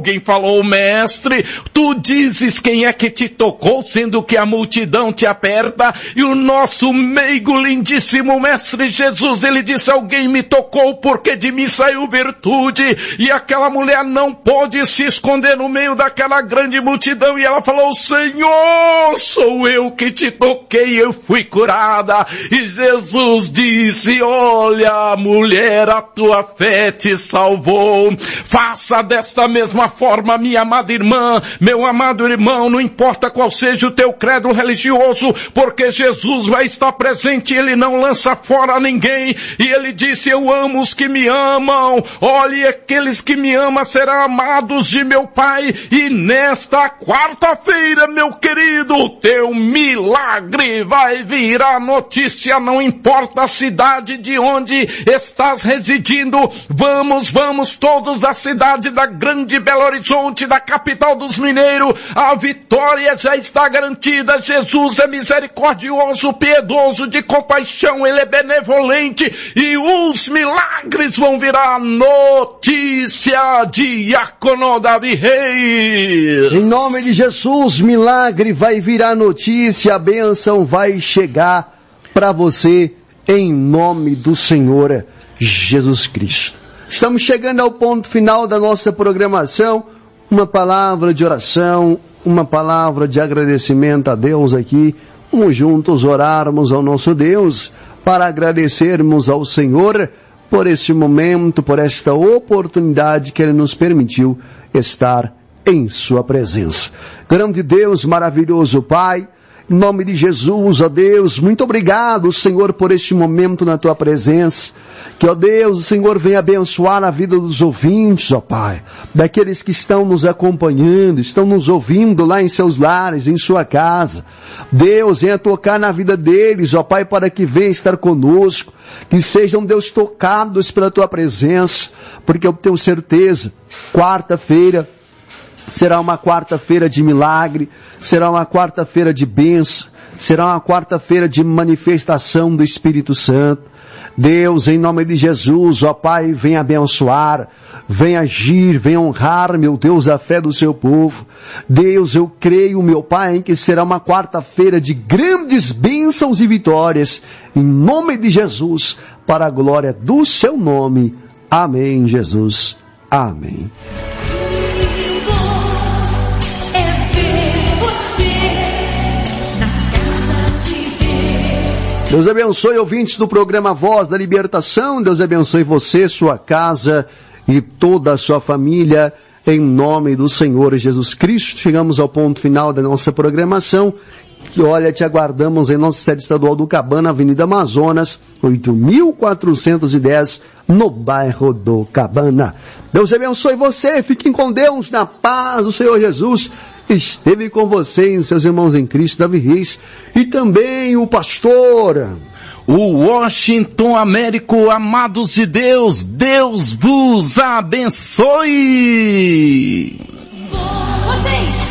alguém falou: mestre, tu dizes quem é que te tocou, sendo que a multidão te aperta. E o nosso meigo lindíssimo mestre Jesus, ele disse: alguém me tocou porque de mim saiu virtude. E aquela mulher não pôde se esconder no meio daquela grande multidão, e ela falou: Senhor, sou eu que te toquei, eu fui curada. E Jesus disse: olha, mulher, a tua fé te salvou. Faça desta mesma forma, minha amada irmã, meu amado irmão, não importa qual seja o teu credo religioso, porque Jesus vai estar presente, ele não lança fora ninguém. E ele disse: eu amo os que me amam, olhe, aqueles que me amam serão amados de meu Pai. E nesta quarta-feira, meu querido, o teu milagre vai virar notícia, não importa a cidade de onde estás residindo. Vamos todos da cidade da grande Belo Horizonte, da capital dos mineiros, a vitória já está garantida. Jesus é misericordioso, piedoso, de compaixão, ele é benevolente, e os milagres vão virar notícia. Diácono Davi Reis, em nome de Jesus, milagre vai virar notícia, a bênção vai chegar para você, em nome do Senhor Jesus Cristo. Estamos chegando ao ponto final da nossa programação. Uma palavra de oração, uma palavra de agradecimento a Deus aqui. Vamos juntos orarmos ao nosso Deus para agradecermos ao Senhor por este momento, por esta oportunidade que Ele nos permitiu estar em Sua presença. Grande Deus, maravilhoso Pai, em nome de Jesus, ó Deus, muito obrigado, Senhor, por este momento na Tua presença. Que, ó Deus, o Senhor venha abençoar a vida dos ouvintes, ó Pai, daqueles que estão nos acompanhando, estão nos ouvindo lá em seus lares, em sua casa. Deus, venha tocar na vida deles, ó Pai, para que venha estar conosco, que sejam, Deus, tocados pela Tua presença, porque eu tenho certeza, quarta-feira será uma quarta-feira de milagre, será uma quarta-feira de bênção, será uma quarta-feira de manifestação do Espírito Santo. Deus, em nome de Jesus, ó Pai, vem abençoar, vem agir, vem honrar, meu Deus, a fé do seu povo. Deus, eu creio, meu Pai, em que será uma quarta-feira de grandes bênçãos e vitórias, em nome de Jesus, para a glória do seu nome. Amém, Jesus. Amém. Deus abençoe, ouvintes do programa Voz da Libertação. Deus abençoe você, sua casa e toda a sua família, em nome do Senhor Jesus Cristo. Chegamos ao ponto final da nossa programação, que, olha, te aguardamos em nossa sede estadual do Cabana, Avenida Amazonas, 8.410, no bairro do Cabana. Deus abençoe você, fiquem com Deus, na paz do Senhor Jesus. Esteve com vocês, seus irmãos em Cristo, Davi Reis, e também o pastor, o Washington Américo. Amados de Deus, Deus vos abençoe. Vocês